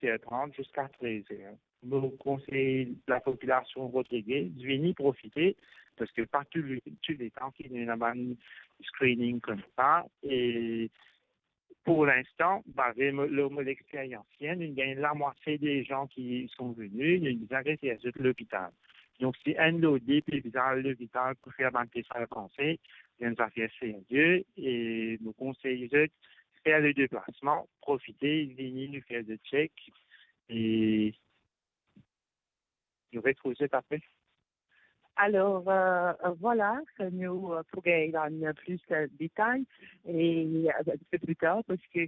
8h30 jusqu'à 13h. Nous conseillons la population Rodriguez de venir profiter parce que pas tous les temps qu'il y a un screening comme ça. Et pour l'instant, l'expérience ancienne, il y a la moitié des gens qui sont venus, ils ont arrêté à l'hôpital. Donc, si un lodé peut à l'hôpital pour faire un test à français, il y a une affaire sérieuse et nous conseillons de faire le déplacement, profiter, venir nous faire des checks et nous retrouver après. Alors, voilà, nous pourrons donner plus de détails et un peu plus tard parce que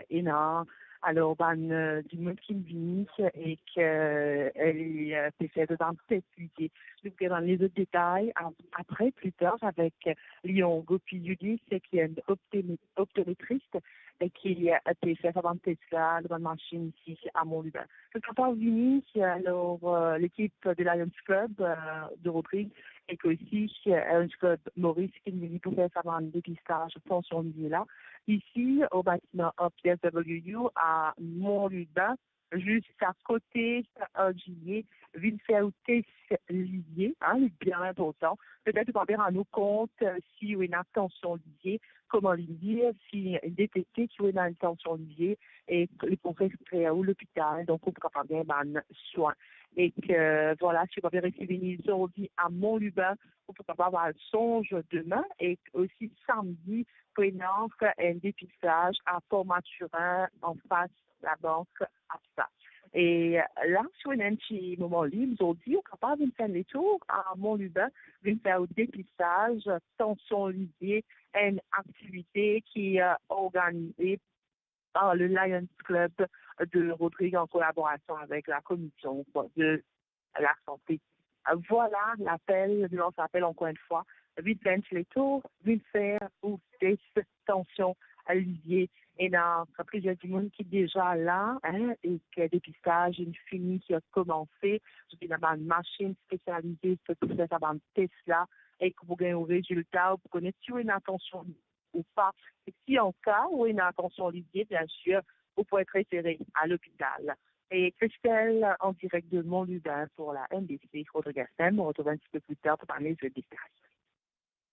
alors, du monde qui vient et qu'elle peut faire dans cette idée. Nous pourrons dans les autres détails après, plus tard, avec Lyon Gopi Judith, qui est une optométriste et qui a été fait dans Tesla, dans la machine ici à Montluban. Donc, on parle d'Uni, alors l'équipe de Lions Club de Rodrigue et aussi Lions Club Maurice qui nous dit pour faire un dépistage dans son milieu-là. Ici, au bâtiment PSW à Montluban, juste à côté de Gillier, ville faire test liée, bien important. Peut-être qu'on va rendre compte si on a une attention liée, comment lier, si détecter si on a une attention liée et pour rester à l'hôpital, donc on peut faire un soin. Et que voilà, si on va recevoir aujourd'hui à Montluban, on peut avoir un songe demain et aussi samedi, on un dépistage à Port-Maturin en face de la banque APSA. Et là, sur un petit moment libre, aujourd'hui, on est capable de faire les tours à Montluban, de faire un dépistage, tension liée, une activité qui est organisée par le Lions Club de Rodrigue en collaboration avec la commission de la santé. Voilà l'appel, on s'appelle encore une fois, vite les tours, vite faire ou des tensions liées. Et dans plusieurs du monde qui est déjà là, et que le dépistage, une fini qui a commencé, il y a une machine spécialisée sur tout ça, dans Tesla, et que vous gagnez un résultat, vous connaissez si vous avez une attention ou pas. Et si en cas où une attention liée, bien sûr, vous pouvez être référé à l'hôpital. Et Christelle, en direct de Montluban pour la NBC, Rodrigue FM, on retrouve un petit peu plus tard pour parler de dépistage.